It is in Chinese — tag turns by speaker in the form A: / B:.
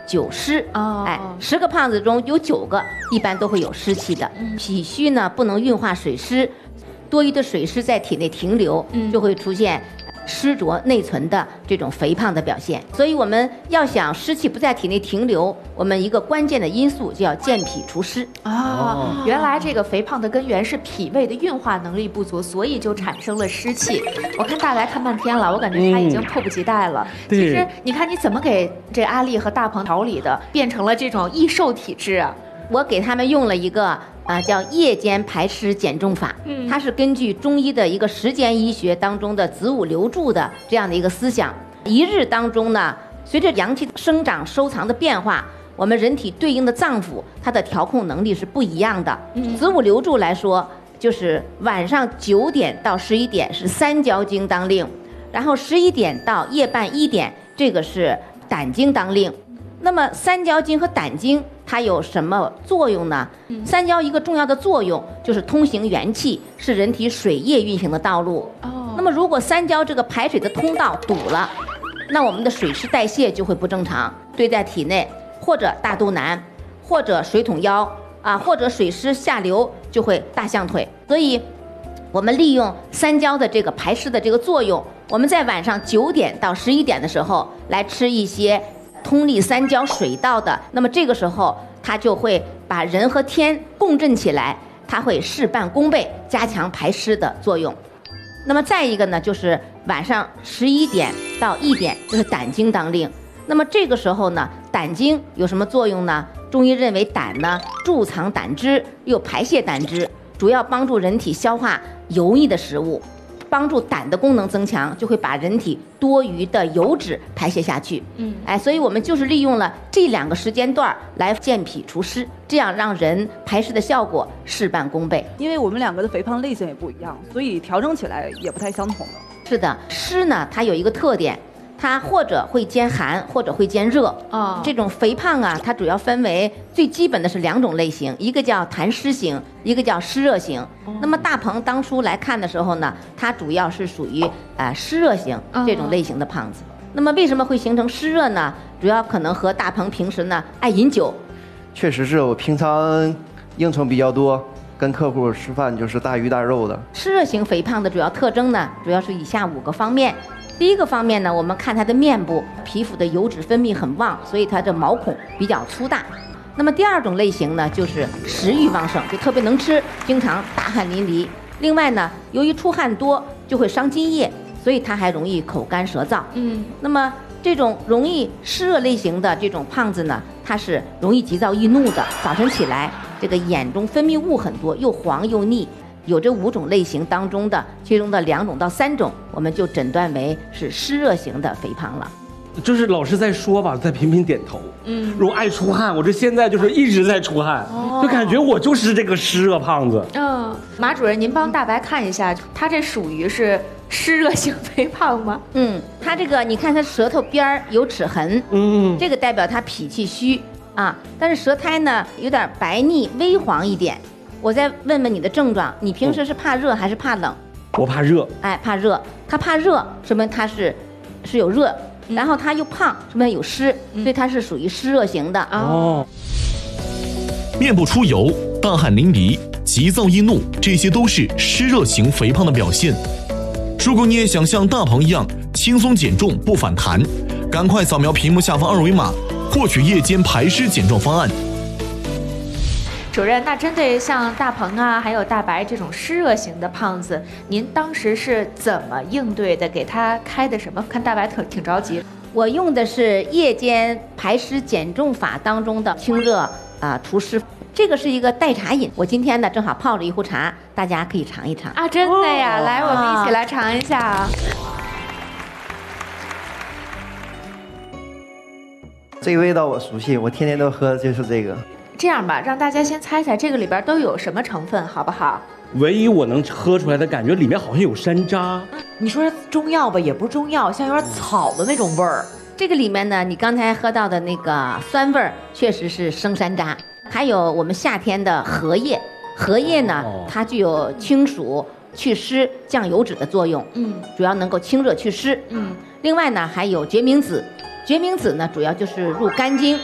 A: 9湿。10个胖子中有9个一般都会有湿气的。脾虚呢不能运化水湿，多余的水湿在体内停留，就会出现湿浊内存的这种肥胖的表现。所以我们要想湿气不在体内停留，我们一个关键的因素就要健脾除湿。
B: 原来这个肥胖的根源是脾胃的运化能力不足，所以就产生了湿气。我看大白看半天了，我感觉他已经迫不及待了。其实你看你怎么给这阿丽和大鹏调理的，变成了这种易瘦体质啊？
A: 我给他们用了一个叫夜间排湿减重法，它是根据中医的一个时间医学当中的子午流注的这样的一个思想。一日当中呢，随着阳气生长收藏的变化，我们人体对应的脏腑它的调控能力是不一样的。子午流注来说，就是晚上9点到11点是三焦经当令，然后11点到夜半1点这个是胆经当令。那么三焦经和胆经它有什么作用呢？三焦一个重要的作用就是通行元气，是人体水液运行的道路。那么如果三焦这个排水的通道堵了，那我们的水湿代谢就会不正常，堆在体内，或者大肚腩，或者水桶腰或者水湿下流就会大象腿。所以我们利用三焦的这个排湿的这个作用，我们在晚上9点到11点的时候来吃一些通利三焦水道的，那么这个时候它就会把人和天共振起来，它会事半功倍，加强排湿的作用。那么再一个呢，就是晚上11点到1点，就是胆经当令。那么这个时候呢，胆经有什么作用呢？中医认为胆呢贮藏胆汁，又排泄胆汁，主要帮助人体消化油腻的食物，帮助胆的功能增强，就会把人体多余的油脂排泄下去。所以我们就是利用了这2个时间段来健脾除湿，这样让人排湿的效果事半功倍。
C: 因为我们2个的肥胖类型也不一样，所以调整起来也不太相同了。
A: 是的，湿呢它有一个特点，它或者会兼寒，或者会兼热。这种肥胖它主要分为最基本的是2种类型，一个叫痰湿型，一个叫湿热型。那么大鹏当初来看的时候呢，它主要是属于湿热型这种类型的胖子。那么为什么会形成湿热呢？主要可能和大鹏平时呢爱饮酒。
D: 确实是我平常应酬比较多，跟客户吃饭就是大鱼大肉的。
A: 湿热型肥胖的主要特征呢，主要是以下5个方面。第一个方面呢，我们看他的面部皮肤的油脂分泌很旺，所以他的毛孔比较粗大。那么第2种类型呢，就是食欲旺盛，就特别能吃，经常大汗淋漓。另外呢，由于出汗多就会伤津液，所以他还容易口干舌燥。那么这种容易湿热类型的这种胖子呢，他是容易急躁易怒的，早晨起来这个眼中分泌物很多，又黄又腻。有这5种类型当中的其中的2种到3种，我们就诊断为是湿热型的肥胖了。
E: 就是老师在说吧，在频频点头。如果爱出汗，我这现在就是一直在出汗，就感觉我就是这个湿热胖子。
B: 马主任，您帮大白看一下，他这属于是湿热型肥胖吗？
A: 他这个你看他舌头边有齿痕，这个代表他脾气虚但是舌苔呢有点白腻微黄一点。我再问问你的症状，你平时是怕热还是怕冷？
E: 我怕热。
A: 怕热。他怕热，说明他是有热，然后他又胖，说明有湿，所以他是属于湿热型的。
F: 面部出油、大汗淋漓、急躁易怒，这些都是湿热型肥胖的表现。如果你也想像大鹏一样轻松减重不反弹，赶快扫描屏幕下方2维码，获取夜间排湿减重方案。
B: 主任，那针对像大鹏还有大白这种湿热型的胖子，您当时是怎么应对的？给他开的什么？看大白挺着急。
A: 我用的是夜间排湿减重法当中的清热除湿，这个是一个代茶饮。我今天呢正好泡了一壶茶，大家可以尝一尝
B: 真的呀！来，我们一起来尝一下
D: 这个味道我熟悉，我天天都喝，就是这个。
B: 这样吧，让大家先猜猜这个里边都有什么成分，好不好？
E: 唯一我能喝出来的感觉，里面好像有山楂。
G: 你说中药吧，也不是中药，像有点草的那种味儿。
A: 这个里面呢，你刚才喝到的那个酸味儿，确实是生山楂。还有我们夏天的荷叶，荷叶呢，它具有清暑、祛湿、降油脂的作用。主要能够清热祛湿。另外呢，还有决明子。决明子呢，主要就是入肝经，